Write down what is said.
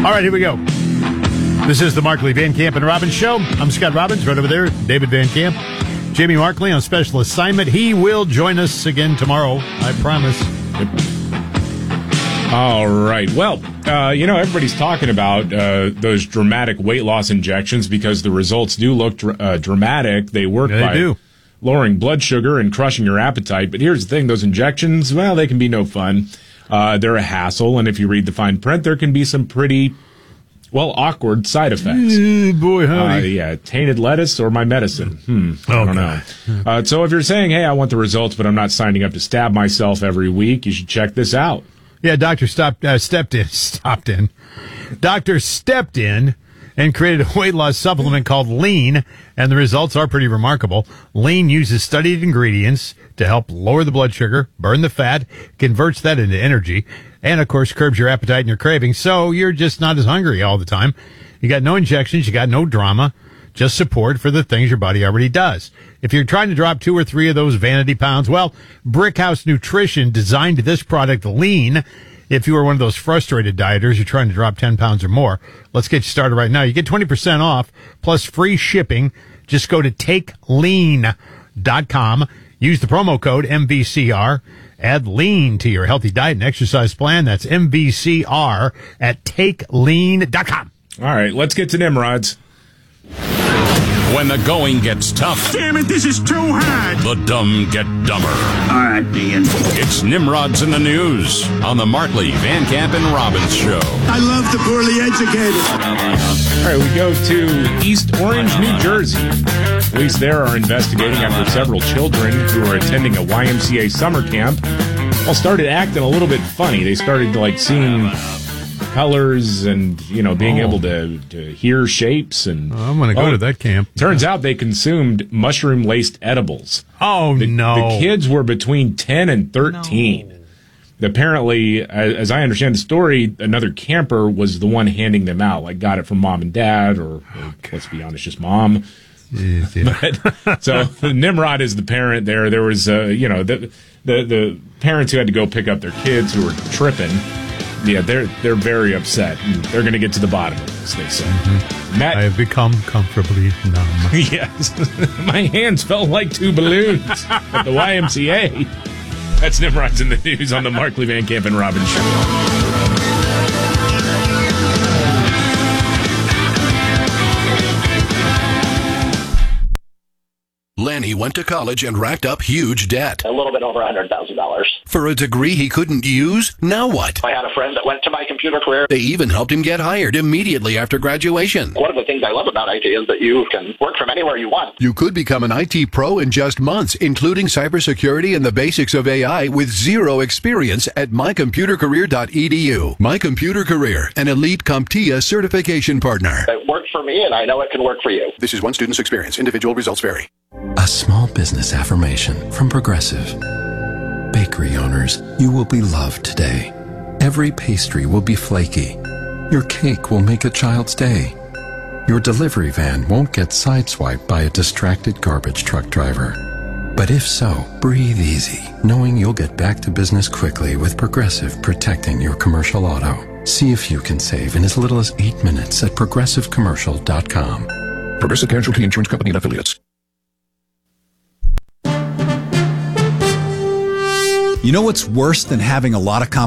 All right, here we go. This is the Markley, Van Camp, and Robbins Show. I'm Scott Robbins, right over there, David Van Camp. Jamie Markley on special assignment. He will join us again tomorrow, I promise. All right. Well, everybody's talking about those dramatic weight loss injections because the results do look dramatic. They work by lowering blood sugar and crushing your appetite. But here's the thing. Those injections, well, they can be no fun. They're a hassle. And if you read the fine print, there can be some pretty, awkward side effects. Boy, howdy. Tainted lettuce or my medicine. I don't know. So if you're saying, hey, I want the results, but I'm not signing up to stab myself every week, you should check this out. Yeah, Doctor stepped in. Doctor stepped in and created a weight loss supplement called Lean, and the results are pretty remarkable. Lean uses studied ingredients to help lower the blood sugar, burn the fat, converts that into energy, and, of course, curbs your appetite and your cravings, so you're just not as hungry all the time. You got no injections, you got no drama, just support for the things your body already does. If you're trying to drop 2 or 3 of those vanity pounds, well, Brickhouse Nutrition designed this product Lean. If you are one of those frustrated dieters, you're trying to drop 10 pounds or more, let's get you started right now. You get 20% off plus free shipping. Just go to takelean.com. Use the promo code MVCR. Add Lean to your healthy diet and exercise plan. That's MVCR at takelean.com. All right, let's get to Nimrods. When the going gets tough. Damn it, this is too hard. The dumb get dumber. All right, Dean. It's Nimrods in the News on the Markley, Van Camp, and Robbins Show. I love the poorly educated. All right, we go to East Orange, New Jersey. Police there are investigating after several children who were attending a YMCA summer camp started acting a little bit funny. They started seeing colors and being able to hear shapes and I'm going to go to that camp. Turns out they consumed mushroom laced edibles. No. The kids were between 10 and 13. No. Apparently, as I understand the story, another camper was the one handing them out, got it from mom and dad, or let's be honest, just mom. Yeah. So Nimrod is the parent there. There was the parents who had to go pick up their kids who were tripping. Yeah, they're very upset. They're going to get to the bottom of this, they say. Mm-hmm. Matt, I have become comfortably numb. Yes. My hands felt like 2 balloons at the YMCA. That's Nimrod's in the News on the Markley, Van Camp, and Robbins Show. Lanny went to college and racked up huge debt. A little bit over $100,000. For a degree he couldn't use? Now what? I had a friend that went to My Computer Career. They even helped him get hired immediately after graduation. One of the things I love about IT is that you can work from anywhere you want. You could become an IT pro in just months, including cybersecurity and the basics of AI with zero experience at mycomputercareer.edu. My Computer Career, an elite CompTIA certification partner. It worked for me, and I know it can work for you. This is one student's experience. Individual results vary. A small business affirmation from Progressive. Bakery owners, you will be loved today. Every pastry will be flaky. Your cake will make a child's day. Your delivery van won't get sideswiped by a distracted garbage truck driver. But if so, breathe easy, knowing you'll get back to business quickly with Progressive protecting your commercial auto. See if you can save in as little as 8 minutes at progressivecommercial.com. Progressive Casualty Insurance Company and Affiliates. You know what's worse than having a lot of